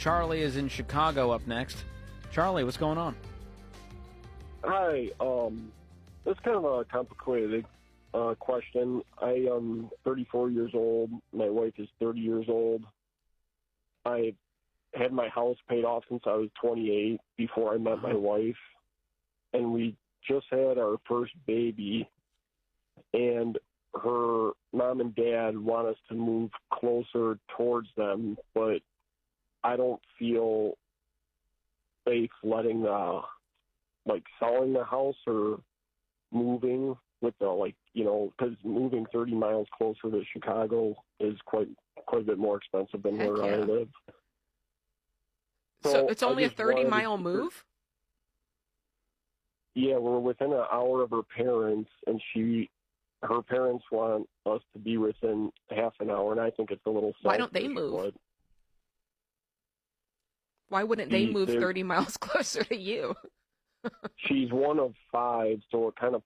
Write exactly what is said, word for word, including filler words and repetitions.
Charlie is in Chicago up next. Charlie, what's going on? Hi. Um, it's kind of a complicated uh, question. I am thirty-four years old. My wife is thirty years old. I had my house paid off since I was twenty-eight before I met my wife. And we just had our first baby. And her mom and dad want us to move closer towards them, but I don't feel safe letting, uh, like, selling the house or moving with the, like, you know, because moving thirty miles closer to Chicago is quite quite a bit more expensive than Heck where yeah. I live. So, So it's I only a just wanted to thirty-mile keep her- move? Yeah, we're within an hour of her parents, and she, her parents want us to be within half an hour, and I think it's a little selfish. Why don't they move? But Why wouldn't they She- move they're- thirty miles closer to you? she's one of five, so it kind of